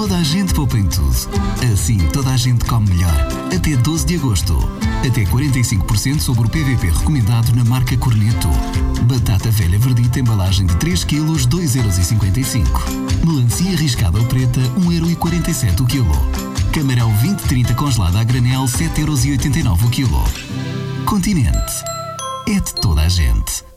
Toda a gente poupa em tudo. Assim toda a gente come melhor. Até 12 de agosto. Até 45% sobre o PVP recomendado na marca Corneto. Batata velha verdita, embalagem de 3 kg, 2,55€. Melancia riscada ou preta, 1,47€ o quilo. Camarão 20-30 congelado a granel, 7,89€ o quilo. Continente. É de toda a gente.